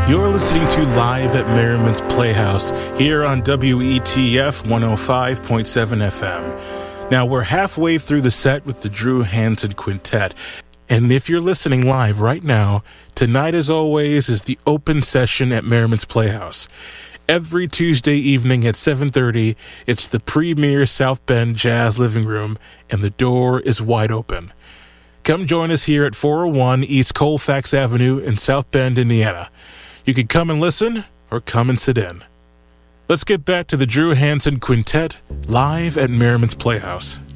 You're listening to Live at Merriman's Playhouse here on WETF 105.7 FM. Now, we're halfway through the set with the Drew Hansen Quintet. And if you're listening live right now, tonight, as always, is the open session at Merriman's Playhouse. Every Tuesday evening at 7:30, it's the premier South Bend Jazz Living Room, and the door is wide open. Come join us here at 401 East Colfax Avenue in South Bend, Indiana. You can come and listen or come and sit in. Let's get back to the Drew Hansen Quintet live at Merriman's Playhouse.